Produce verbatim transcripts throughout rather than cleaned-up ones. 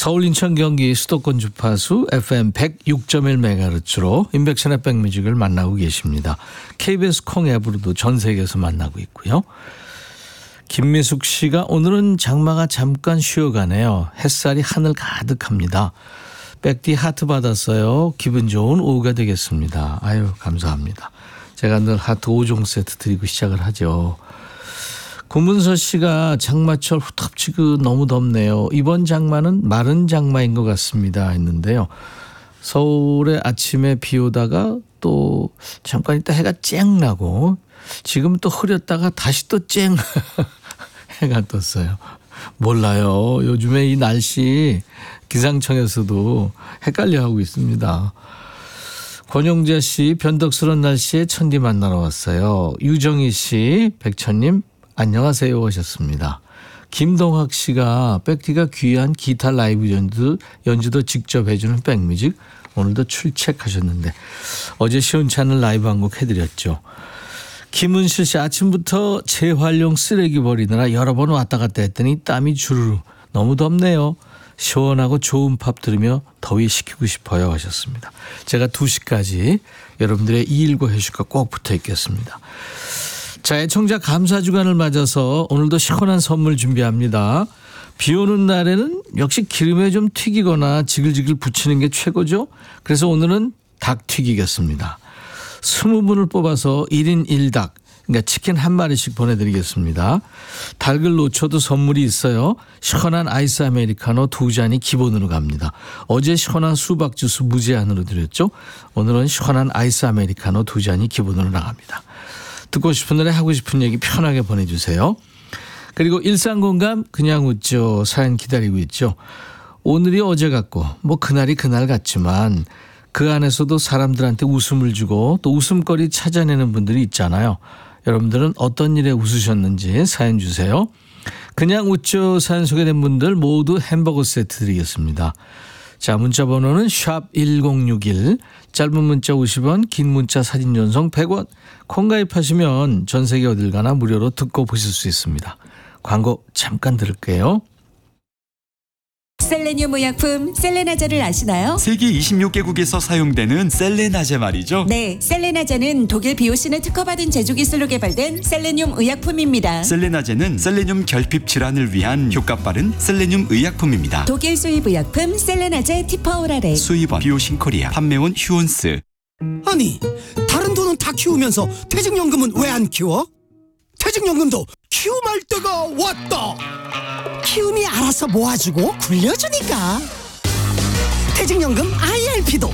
서울 인천 경기 수도권 주파수 에프엠 백육 점 일 메가헤르츠로 인백션의 백뮤직을 만나고 계십니다. 케이비에스 콩 앱으로도 전 세계에서 만나고 있고요. 김미숙 씨가 오늘은 장마가 잠깐 쉬어가네요. 햇살이 하늘 가득합니다. 백디 하트 받았어요. 기분 좋은 오후가 되겠습니다. 아유 감사합니다. 제가 늘 하트 오 종 세트 드리고 시작을 하죠. 구문서 씨가 장마철 후텁지근 너무 덥네요. 이번 장마는 마른 장마인 것 같습니다 했는데요. 서울에 아침에 비 오다가 또 잠깐 있다 해가 쨍 나고 지금 또 흐렸다가 다시 또 쨍 해가 떴어요. 몰라요. 요즘에 이 날씨 기상청에서도 헷갈려하고 있습니다. 권용재 씨 변덕스러운 날씨에 천디 만나러 왔어요. 유정희 씨 백천님 안녕하세요 하셨습니다. 김동학 씨가 백디가 귀한 기타 라이브 연주, 연주도 직접 해주는 백뮤직 오늘도 출첵하셨는데 어제 시원치 않은 라이브 한 곡 해드렸죠. 김은실 씨 아침부터 재활용 쓰레기 버리느라 여러 번 왔다 갔다 했더니 땀이 주르르 너무 덥네요. 시원하고 좋은 팝 들으며 더위 식히고 싶어요 하셨습니다. 제가 두 시까지 여러분들의 이일구 해주가 꼭 붙어 있겠습니다. 자, 애청자 감사 주간을 맞아서 오늘도 시원한 선물 준비합니다. 비 오는 날에는 역시 기름에 좀 튀기거나 지글지글 부치는 게 최고죠. 그래서 오늘은 닭 튀기겠습니다. 스무 분을 뽑아서 일 인 일 닭, 그러니까 치킨 한 마리씩 보내드리겠습니다. 닭을 놓쳐도 선물이 있어요. 시원한 아이스 아메리카노 두 잔이 기본으로 갑니다. 어제 시원한 수박 주스 무제한으로 드렸죠. 오늘은 시원한 아이스 아메리카노 두 잔이 기본으로 나갑니다. 듣고 싶은 노래 하고 싶은 얘기 편하게 보내주세요. 그리고 일상공감 그냥 웃죠. 사연 기다리고 있죠. 오늘이 어제 같고 뭐 그날이 그날 같지만 그 안에서도 사람들한테 웃음을 주고 또 웃음거리 찾아내는 분들이 있잖아요. 여러분들은 어떤 일에 웃으셨는지 사연 주세요. 그냥 웃죠. 사연 소개된 분들 모두 햄버거 세트 드리겠습니다. 자, 문자 번호는 샵 일공육일, 짧은 문자 오십 원, 긴 문자 사진 전송 백 원, 콩 가입하시면 전 세계 어딜 가나 무료로 듣고 보실 수 있습니다. 광고 잠깐 들을게요. 셀레늄 의약품 셀레나제를 아시나요? 세계 이십육 개국에서 사용되는 셀레나제 말이죠. 네, 셀레나제는 독일 비오신을 특허받은 제조기술로 개발된 셀레늄 의약품입니다. 셀레나제는 셀레늄 결핍 질환을 위한 효과 빠른 셀레늄 의약품입니다. 독일 수입 의약품 셀레나제 티퍼오라레. 수입원 비오신 코리아, 판매원 휴온스. 아니, 다른 돈은 다 키우면서 퇴직연금은 왜 안 키워? 퇴직연금도 키움할 때가 왔다. 키움이 알아서 모아주고 굴려주니까. 퇴직연금 아이알피도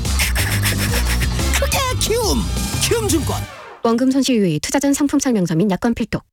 크게 키움. 키움증권. 원금 손실 유의, 투자 전 상품 설명서 및 약관 필독.